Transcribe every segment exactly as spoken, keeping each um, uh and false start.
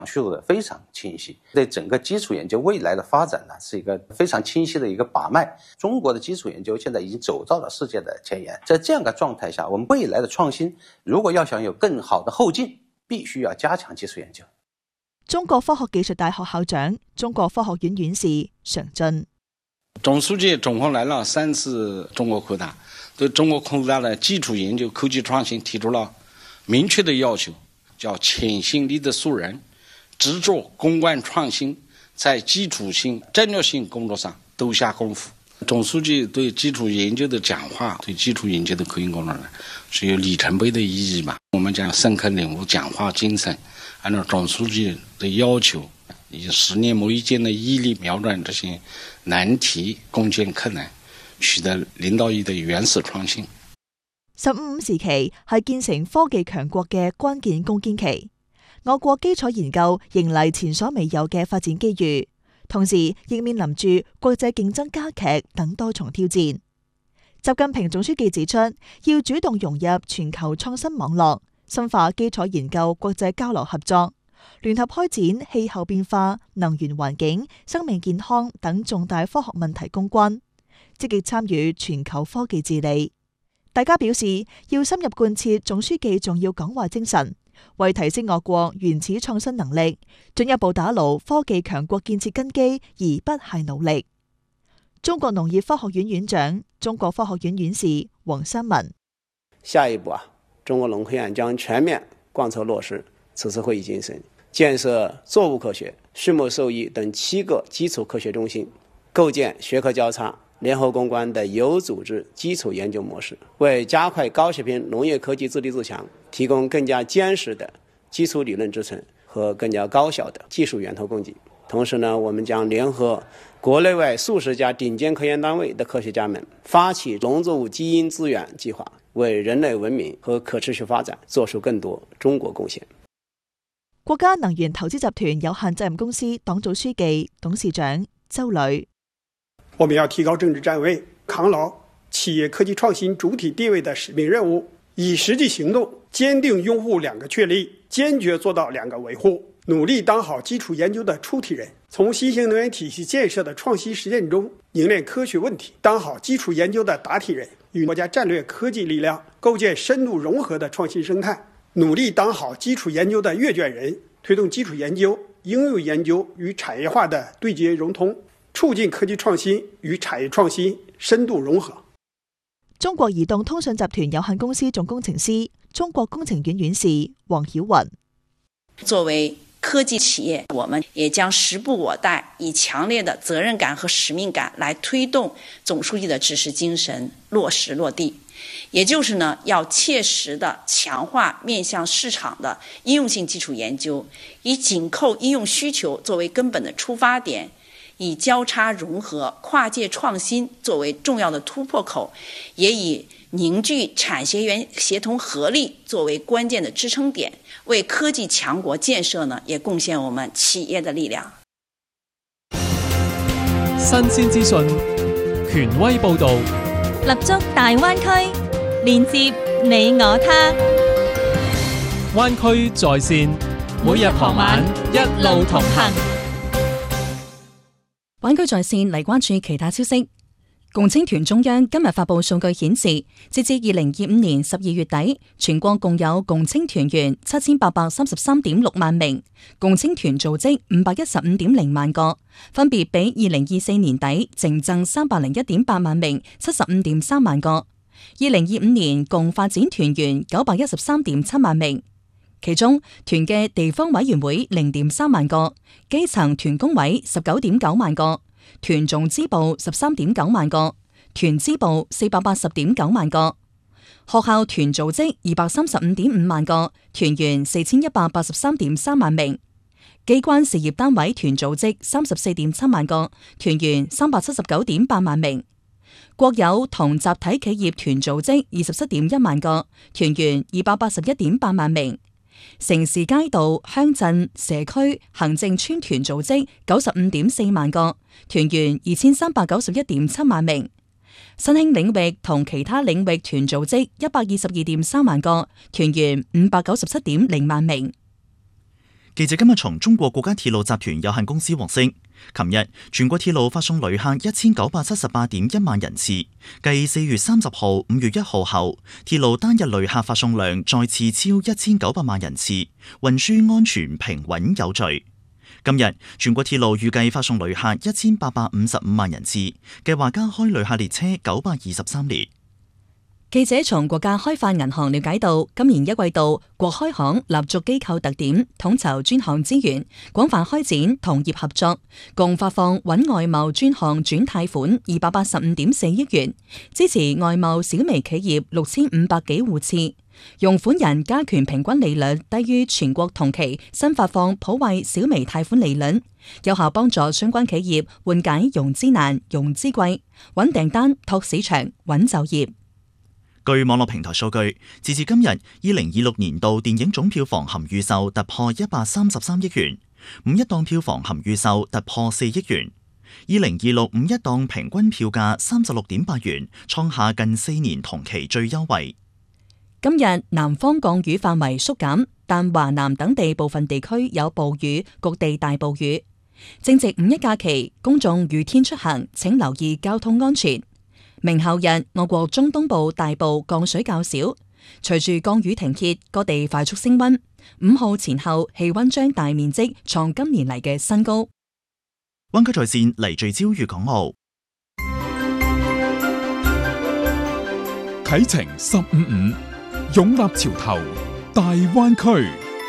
叙述的非常清晰，对整个基础研究未来的发展呢，是一个非常清晰的一个把脉。中国的基础研究现在已经走到了世界的前沿，在这样的状态下，我们未来的创新如果要想有更好的后劲，必須要加強基礎研究。 中國科學技術大學校長、中國科學院院士常進。 總書記總共來了三次中國科大，對中國科大的基礎研究、科技創新提出了明確的要求，叫潛心立德樹人，執着攻關創新，在基礎性、戰略性工作上都下功夫。總書記對基礎研究的講話，對基礎研究的科研工作呢，是有里程碑的意義吧。我們講深刻領悟講話精神，按照總書記的要求，以十年磨一劍的毅力瞄準這些難題，攻堅克難，取得領導意義的原始創新。 十五五時期係建成科技強國嘅關鍵攻堅期，我國基礎研究迎嚟前所未有嘅發展機遇。同時亦面臨住國際競爭加劇等多重挑戰。習近平總書記指出，要主動融入全球創新網絡，深化基礎研究國際交流合作，聯合開展氣候變化、能源環境、生命健康等重大科學問題攻關，積極參與全球科技治理。大家表示要深入貫徹總書記重要講話精神，為提升我國原始創新能力，進一步打牢科技強國建設根基而不懈努力。中國農業科學院院長、中國科學院院士黃三文： 下一步啊，中國農科院將全面貫徹落實此次會議精神，建設作物科學、畜牧獸醫等七個基礎科學中心，構建學科交叉、聯合攻關的有組織基礎研究模式，為加快高水平農業科技自立自強提供更加堅實的基礎理論支撐和更加高效的技術源頭供給。同時呢，我們將聯合國內外數十家頂尖科研單位的科學家們，發起農作物基因資源計劃，為人類文明和可持續發展做出更多中國貢獻。 國家能源投資集團有限責任公司黨組書記、董事長周磊： 我們要提高政治站位，扛牢企業科技創新主體地位的使命任務，以實際行動堅定擁護兩個確立，堅決做到兩個維護，努力當好基礎研究的出題人，從新型能源體系建設的創新實踐中凝練科學問題，當好基礎研究的答題人，與國家戰略科技力量構建深度融合的創新生態，努力當好基礎研究的閱卷人，推動基礎研究、應用研究與產業化的對接融通，促進科技創新與產業創新深度融合。 中國移動通訊集團有限公司總工程師、中國工程院院士黃曉雲： 作為科技企業，我們也將時不我待，以強烈的責任感和使命感來推動總書記的指示精神落實落地。也就是呢，要切實的強化面向市場的應用性基礎研究，以緊扣應用需求作為根本的出發點，以交叉融合、跨界創新作為重要的突破口，也以凝聚產學園協同合力作為關鍵的支撐點，為科技強國建設呢，也貢獻我們企業的力量。 新鮮資訊，權威報導， 立足大灣區，連接你我他。 灣區在線，每日傍晚一路同行。 灣區在線嚟關注其他消息。共青團中央今日發布數據顯示，截至二零二五年十二月底，全國共有共青團員七千八百三十三點六萬名，共青團組織五百一十五點零萬個，分別比二零二四年底淨增三百零一點八萬名，七十五點三萬個。二零二五年共發展團員九百一十三點七萬名，其中團嘅地方委員會零點三萬個，基層團工委十九點九萬個。團總支部十三點九萬個，團支部四百八十點九萬個，學校團組織二百三十五點五萬個，團員四千一百八十三點三萬名，機關事業單位團組織三十四點七萬個，團員三百七十九點八萬名，國有同集體企業團組織二十七點一萬個，團員二百八十一點八萬名。城市街道、鄉鎮、社區、行政村團組織九十五點四萬個，團員二千三百九十一點七萬名；新興領域同其他領域團組織一百二十二點三萬個，團員五百九十七點零萬名。 記者今日從中國國家鐵路集團有限公司獲悉，琴日全國鐵路發送旅客一千九百七十八點一萬人次，繼四月三十號、五月一號後，鐵路單日旅客發送量再次超一千九百萬人次，運輸安全平穩有序。今日全國鐵路預計發送旅客一千八百五十五萬人次，計劃加開旅客列車九百二十三列。 記者從國家開發銀行了解到，今年一季度國開行立足機構特點，統籌專項資源，廣泛開展同業合作，共發放穩外貿專項轉貸款二百八十五點四億元，支持外貿小微企業六千五百幾戶次，用款人加權平均利率低於全國同期新發放普惠小微貸款利率，有效幫助相關企業緩解融資難、融資貴，穩訂單、拓市場、穩就業。 據網絡平台數據，截至今日，二零二六年度電影總票房含預售突破一百三十三億元，五一檔票房含預售突破四億元。二零二六五一檔平均票價三十六點八元，創下近四年同期最優惠。 今日南方降雨範圍縮減，但華南等地部分地區有暴雨，局地大暴雨。正值五一假期，公眾雨天出行請留意交通安全。明後日，我國中東部大部降水較少，隨住降雨停歇，各地快速升溫。五號前後氣溫將大面積創今年嚟嘅新高。 灣區在線嚟聚焦粵港澳。 啟程十五五，擁立潮頭，大灣區。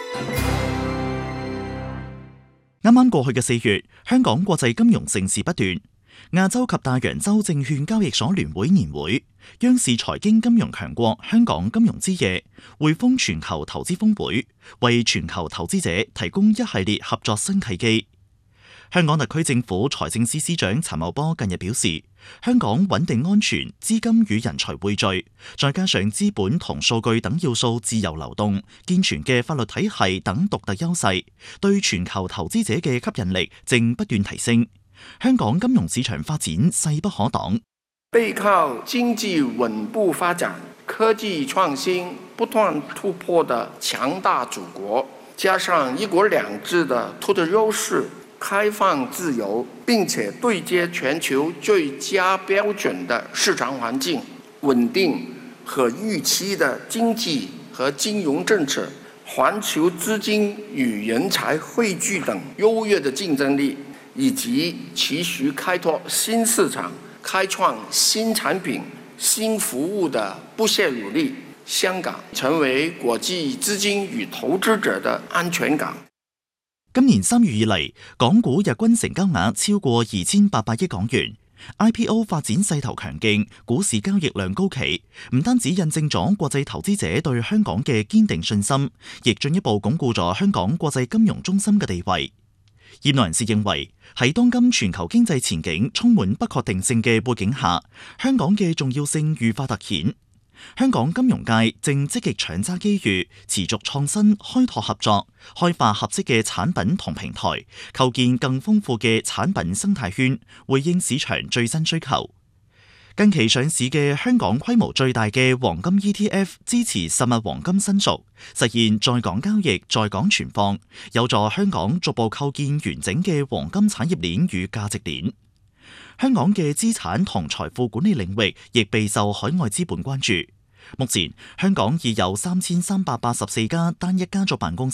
啱啱過去嘅四月，香港國際金融盛事不斷。亞洲及大洋洲證券交易所聯會年會、央視財經金融強國香港金融之夜、匯豐全球投資峰會，為全球投資者提供一系列合作新契機。香港特區政府財政司司長陳茂波近日表示，香港穩定安全、資金與人才匯聚，再加上資本同數據等要素自由流動、健全嘅法律體系等獨特優勢，對全球投資者嘅吸引力正不斷提升。香港金融市場發展勢不可擋， 背靠經濟穩步發展、科技創新不斷突破的強大祖國，加上一國兩制的獨特優勢、開放自由，並且對接全球最佳標準的市場環境、穩定和預期的經濟和金融政策、環球資金與人才匯聚等優越的競爭力，以及持續開拓新市場、開創新產品、新服務的不懈努力，香港成為國際資金與投資者的安全港。 今年三月以嚟，港股日均成交額超過二千八百億港元 ，I P O 發展勢頭強勁，股市交易量高企，唔單止印證咗國際投資者對香港嘅堅定信心，亦進一步鞏固咗香港國際金融中心嘅地位。業內人士認為，喺當今全球經濟前景充滿不確定性嘅背景下，香港嘅重要性愈發突顯。香港金融界正積極搶揸機遇，持續創新、開拓合作，開發合適嘅產品同平台，構建更豐富嘅產品生態圈，回應市場最新需求。近期上市嘅香港規模最大嘅黃金 E T F 支持實物黃金申贖，實現在港交易、在港存放，有助香港逐步構建完整嘅黃金產業鏈與價值鏈。香港嘅資產同財富管理領域亦備受海外資本關注。目前，香港已有三千三百八十四家單一家族辦公室。